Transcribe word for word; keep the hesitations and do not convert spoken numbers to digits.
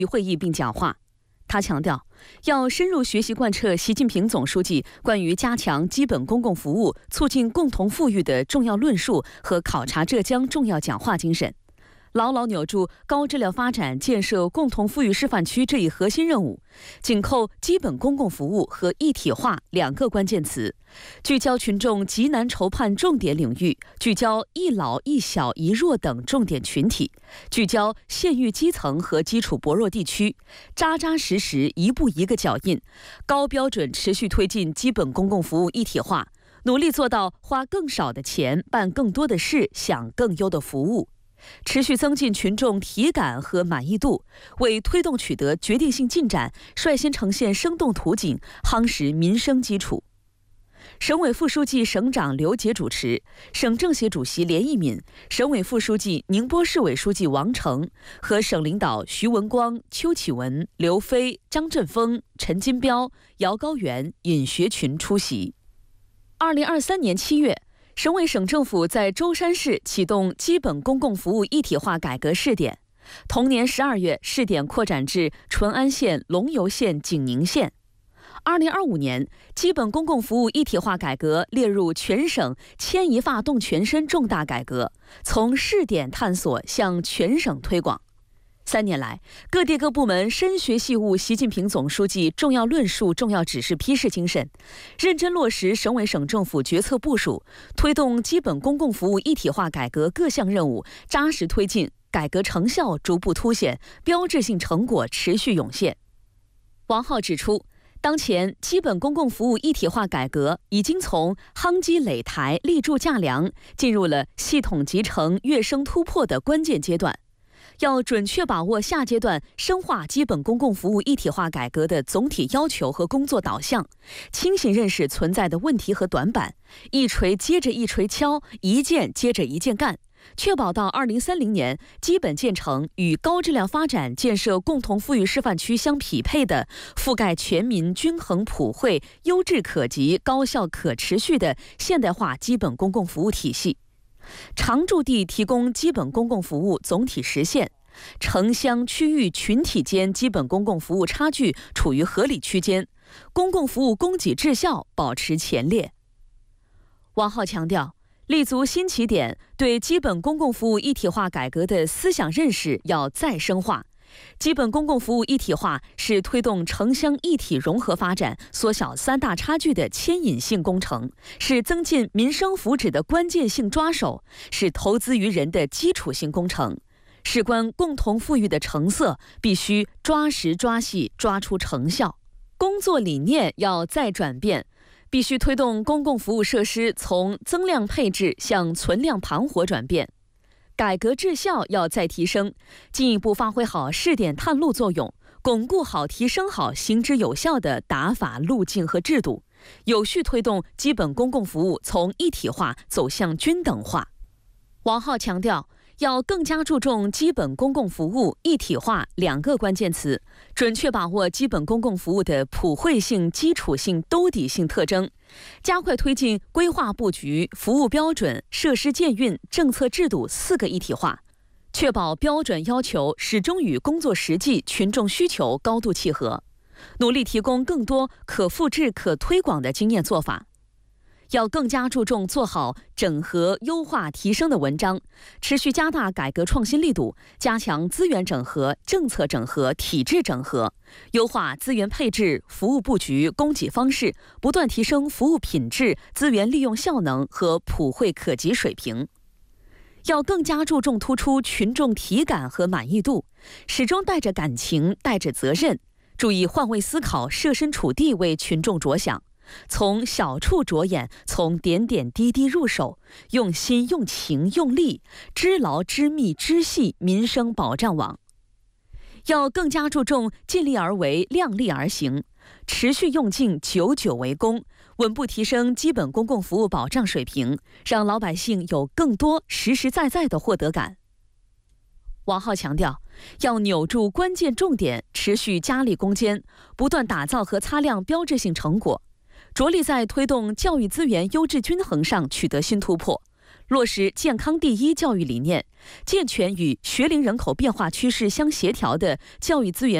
会议并讲话。他强调，要深入学习贯彻习近平总书记关于加强基本公共服务、促进共同富裕的重要论述和考察浙江重要讲话精神，牢牢扭住高质量发展建设共同富裕示范区这一核心任务，紧扣基本公共服务和一体化两个关键词，聚焦群众急难愁盼重点领域，聚焦一老一小一弱等重点群体，聚焦县域基层和基础薄弱地区，扎扎实实一步一个脚印，高标准持续推进基本公共服务一体化，努力做到花更少的钱办更多的事，享更优的服务。持续增进群众体感和满意度，为推动取得决定性进展率先呈现生动图景，夯实民生基础。省委副书记、省长刘杰主持，省政协主席连益敏、省委副书记、宁波市委书记王成和省领导徐文光、邱启文、刘飞、张振峰、陈金彪、姚高原尹学群出席。二零二三年七月，省委省政府在舟山市启动基本公共服务一体化改革试点，同年十二月试点扩展至淳安县、龙游县、景宁县。二零二五年，基本公共服务一体化改革列入全省牵一发动全身重大改革，从试点探索向全省推广。三年来，各地各部门深学细悟习近平总书记重要论述、重要指示批示精神，认真落实省委省政府决策部署，推动基本公共服务一体化改革各项任务扎实推进，改革成效逐步凸显，标志性成果持续涌现。王浩指出，当前基本公共服务一体化改革已经从夯基垒台、立柱架梁，进入了系统集成、跃升突破的关键阶段。要准确把握下阶段深化基本公共服务一体化改革的总体要求和工作导向，清醒认识存在的问题和短板，一锤接着一锤敲，一件接着一件干，确保到二零三零年基本建成与高质量发展建设共同富裕示范区相匹配的覆盖全民、均衡普惠、优质可及、高效可持续的现代化基本公共服务体系。常住地提供基本公共服务总体实现，城乡区域群体间基本公共服务差距处于合理区间，公共服务供给质效保持前列。王浩强调，立足新起点，对基本公共服务一体化改革的思想认识要再深化。基本公共服务一体化是推动城乡一体融合发展、缩小三大差距的牵引性工程，是增进民生福祉的关键性抓手，是投资于人的基础性工程。事关共同富裕的成色，必须抓实抓细，抓出成效。工作理念要再转变，必须推动公共服务设施从增量配置向存量盘活转变。改革质效要再提升，进一步发挥好试点探路作用，巩固好、提升好行之有效的打法路径和制度，有序推动基本公共服务从一体化走向均等化。王浩强调，要更加注重基本公共服务一体化两个关键词，准确把握基本公共服务的普惠性、基础性、兜底性特征，加快推进规划布局、服务标准、设施建运、政策制度四个一体化，确保标准要求始终与工作实际、群众需求高度契合，努力提供更多可复制、可推广的经验做法。要更加注重做好整合、优化、提升的文章，持续加大改革创新力度，加强资源整合、政策整合、体制整合，优化资源配置、服务布局、供给方式，不断提升服务品质、资源利用效能和普惠可及水平。要更加注重突出群众体感和满意度，始终带着感情、带着责任，注意换位思考、设身处地为群众着想。从小处着眼，从点点滴滴入手，用心、用情、用力，知劳、知密、知细民生保障网。要更加注重尽力而为、量力而行，持续用劲、久久为功，稳步提升基本公共服务保障水平，让老百姓有更多实实在在的获得感。王浩强调，要扭住关键重点，持续加力攻坚，不断打造和擦亮标志性成果，着力在推动教育资源优质均衡上取得新突破， 落实健康第一教育理念，健全与学龄人口变化趋势相协调的教育资源